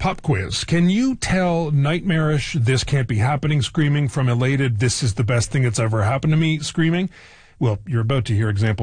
pop quiz. Can you tell nightmarish, this can't be happening screaming from elated, this is the best thing that's ever happened to me screaming? Well, you're about to hear examples